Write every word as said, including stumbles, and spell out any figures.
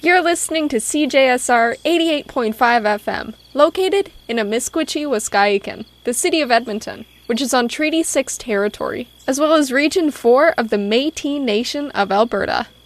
You're listening to C J S R eighty-eight point five F M, located in Amiskwichi, Waskahikan, the city of Edmonton, which is on Treaty six territory, as well as Region four of the Métis Nation of Alberta.